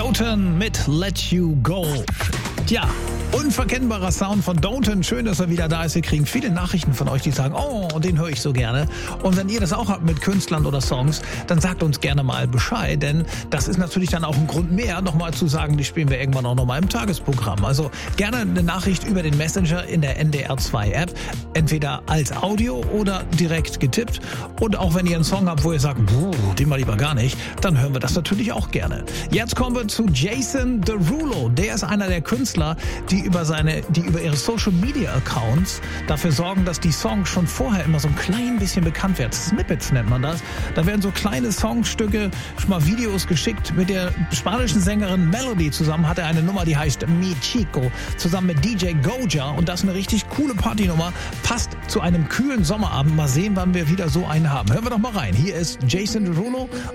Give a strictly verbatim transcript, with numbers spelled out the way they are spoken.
Doten mit Let You Go. Tja, unverkennbarer Sound von Doten. Schön, dass er wieder da ist. Wir kriegen viele Nachrichten von euch, die sagen, oh, den höre ich so gerne. Und wenn ihr das auch habt mit Künstlern oder Songs, dann sagt uns gerne mal Bescheid. Denn das ist natürlich dann auch ein Grund mehr, nochmal zu sagen, die spielen wir irgendwann auch nochmal im Tagesprogramm. Also gerne eine Nachricht über den Messenger in der N D R zwei App. Entweder als Audio oder direkt getippt. Und auch wenn ihr einen Song habt, wo ihr sagt, den mal lieber gar nicht, dann hören wir das natürlich auch gerne. Jetzt kommen wir zu Jason Derulo. Der ist einer der Künstler, die über seine, die über ihre Social Media Accounts dafür sorgen, dass die Songs schon vorher immer so ein klein bisschen bekannt werden. Snippets nennt man das. Da werden so kleine Songstücke, schon mal Videos geschickt. Mit der spanischen Sängerin Melody zusammen hat er eine Nummer, die heißt Mi Chico, zusammen mit D J Goja. Und das ist eine richtig coole Partynummer. Passt zu einem kühlen Sommerabend. Mal sehen, wann wir wieder so einen haben. Hören wir doch mal rein. Hier ist Jason Derulo